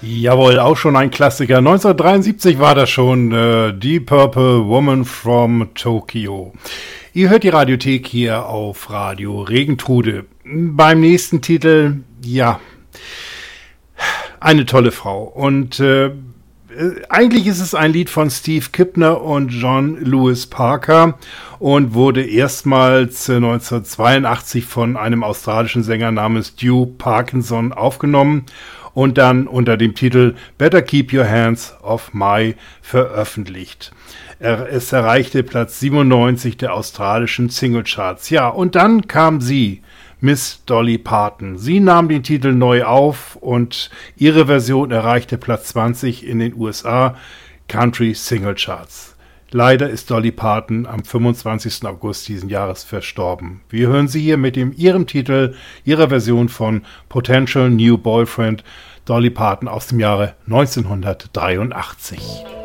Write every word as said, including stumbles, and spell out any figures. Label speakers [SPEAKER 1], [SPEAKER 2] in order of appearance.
[SPEAKER 1] Jawohl, auch schon ein Klassiker. neunzehnhundertdreiundsiebzig war das schon, äh, Deep Purple, Woman from Tokyo. Ihr hört die Radiothek hier auf Radio Regentrude. Beim nächsten Titel, ja, eine tolle Frau. Und äh, eigentlich ist es ein Lied von Steve Kipner und John Lewis Parker und wurde erstmals neunzehnhundertzweiundachtzig von einem australischen Sänger namens Stu Parkinson aufgenommen und dann unter dem Titel Better Keep Your Hands Off My veröffentlicht. Er, es erreichte Platz siebenundneunzig der australischen Singlecharts. Ja, und dann kam sie, Miss Dolly Parton. Sie nahm den Titel neu auf und ihre Version erreichte Platz zwanzig in den U S A Country Singlecharts. Leider ist Dolly Parton am fünfundzwanzigsten August diesen Jahres verstorben. Wir hören sie hier mit dem, ihrem Titel, ihrer Version von Potential New Boyfriend, Dolly Parton aus dem Jahre neunzehnhundertdreiundachtzig.